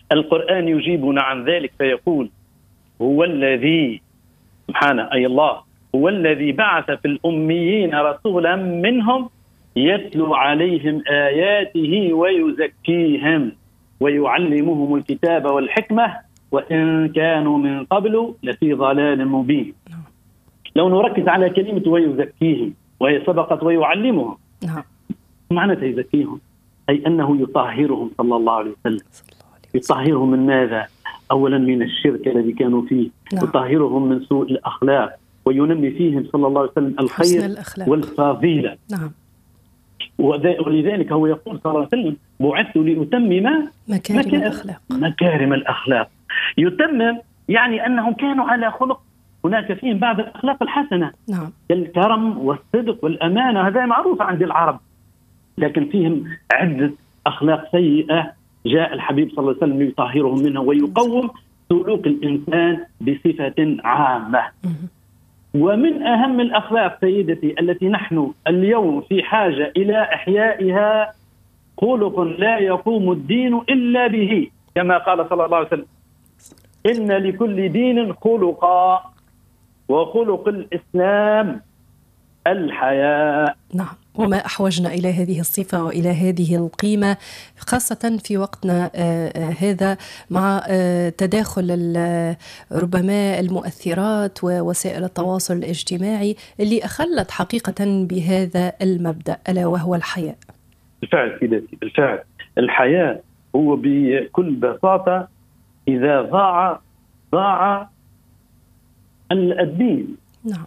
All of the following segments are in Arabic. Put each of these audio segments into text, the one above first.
القرآن يجيبنا عن ذلك فيقول: هو الذي سبحانه أي الله هو الذي بعث في الأميين رسولا منهم يتلو عليهم آياته ويزكيهم ويعلمهم الكتاب والحكمة وإن كانوا من قبل لفي ضلال مبين. لو نركز على كلمة ويزكيهم، وهي سبقت ويعلمهم، معناتها يزكيهم أي أنه يطهرهم صلى الله عليه وسلم. يطهرهم من ماذا؟ أولا من الشرك الذي كانوا فيه، يطهرهم من سوء الأخلاق، وينمي فيهم صلى الله عليه وسلم الخير والفضيلة. ولذلك هو يقول صلى الله عليه وسلم: بعثت لأتمم مكارم الأخلاق. يتمم يعني أنهم كانوا على خلق، هناك فيهم بعض الأخلاق الحسنة كالكرم والصدق والأمانة، هذا معروف عند العرب، لكن فيهم عدة أخلاق سيئة جاء الحبيب صلى الله عليه وسلم يطهرهم منها ويقوم سلوك الإنسان بصفة عامة. ومن أهم الأخلاق سيدتي التي نحن اليوم في حاجة إلى إحيائها خلق لا يقوم الدين إلا به، كما قال صلى الله عليه وسلم: إن لكل دين خلقا وخلق الإسلام الحياء. نعم، وما أحوجنا إلى هذه الصفة وإلى هذه القيمة، خاصة في وقتنا هذا مع تداخل ربما المؤثرات ووسائل التواصل الاجتماعي اللي أخلت حقيقة بهذا المبدأ ألا وهو الحياء. بالفعل سيدتي، بالفعل الحياء هو بكل بساطة إذا ضاع الدين. نعم،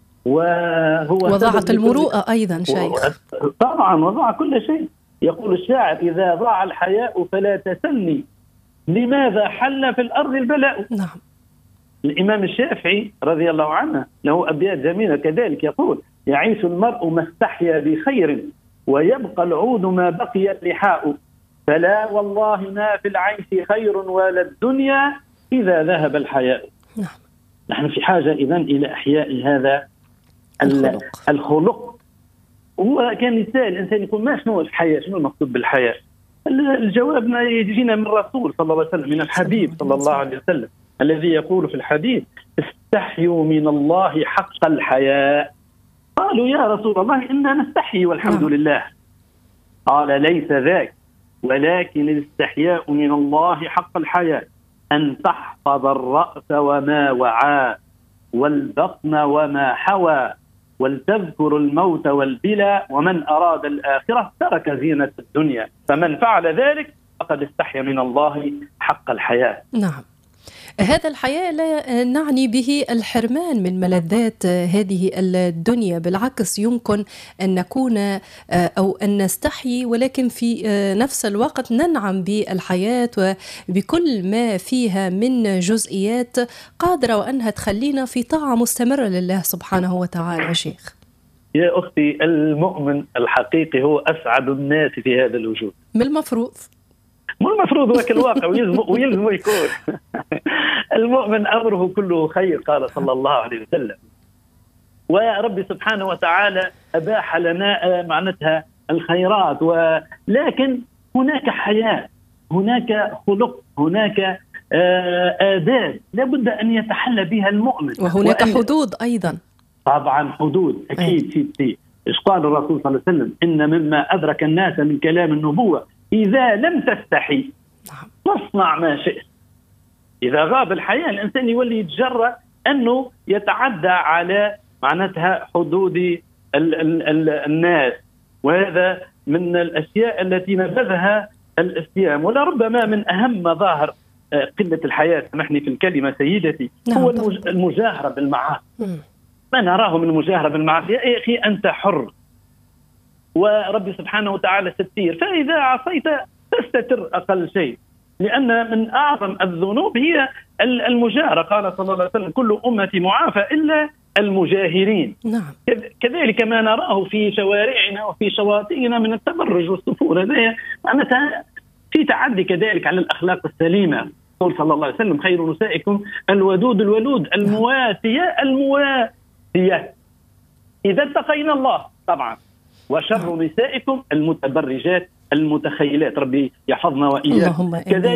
وضاعت المروءة أيضا شيخ. طبعا وضاع كل شيء. يقول الشاعر: إذا ضاع الحياء فلا تسلني لماذا حل في الأرض البلاء. نعم. الإمام الشافعي رضي الله عنه له أبيات جميلة كذلك، يقول: يعيش المرء ما استحيا بخير ويبقى العود ما بقي اللحاء، فلا والله ما في العيش خير ولا الدنيا إذا ذهب الحياء. نعم. نحن في حاجة إذن إلى إحياء هذا الخلق. هو كان يسأل الإنسان يقول: ما شنو الحياة؟ شنو المقصود بالحياة؟ الجواب يجينا من الرسول صلى الله عليه وسلم، من الحبيب صلى الله عليه وسلم، الذي يقول في الحديث: استحيوا من الله حق الحياء. قالوا: يا رسول الله إنا نستحي والحمد لله. قال: ليس ذاك، ولكن الاستحياء من الله حق الحياء أن تحفظ الرأس وما وعى والبطن وما حوى ولتذكر الموت والبلى ومن أراد الآخرة ترك زينة الدنيا، فمن فعل ذلك فقد استحيا من الله حق الحياة. نعم، هذا الحياء لا نعني به الحرمان من ملذات هذه الدنيا، بالعكس يمكن أن نكون أو أن نستحي ولكن في نفس الوقت ننعم بالحياة وبكل ما فيها من جزئيات قادرة وأنها تخلينا في طاعة مستمرة لله سبحانه وتعالى. شيخ يا أختي، المؤمن الحقيقي هو أسعد الناس في هذا الوجود. من المفروض مو المفروض هو الواقع ويلزم يكون. المؤمن أمره كله خير، قال صلى الله عليه وسلم. ورب سبحانه وتعالى أباح لنا معناتها الخيرات، ولكن هناك حياة، هناك خلق، هناك آداب لابد أن يتحلى بها المؤمن، وهناك حدود أيضا. طبعا حدود أكيد. في إيش قال الرسول صلى الله عليه وسلم: إن مما أدرك الناس من كلام النبوة إذا لم تستحي فاصنع ما شئت. إذا غاب الحياة الإنسان يولي يتجرأ أنه يتعدى على معناتها حدود الناس، وهذا من الأشياء التي نبذها الإسلام. ولربما من أهم مظاهر قلة الحياة، سمحني في الكلمة سيدتي، هو المجاهرة بالمعاصي. ما نراه من المجاهرة بالمعاصي. يا أخي أنت حر، ورب سبحانه وتعالى ستير، فإذا عصيت تستتر أقل شيء، لأن من أعظم الذنوب هي المجاهرة. قال صلى الله عليه وسلم: كل أمتي معافى إلا المجاهرين. نعم. كذلك ما نراه في شوارعنا وفي شواطئنا من التبرج والسفور، هذا معناتها في تعدي كذلك على الأخلاق السليمة. قال صلى الله عليه وسلم: خير نسائكم الودود الولود المواسية المواسية إذا اتقينا الله طبعا، وشر نسائكم المتبرجات المتخيلات. ربي يحفظنا وإياكم.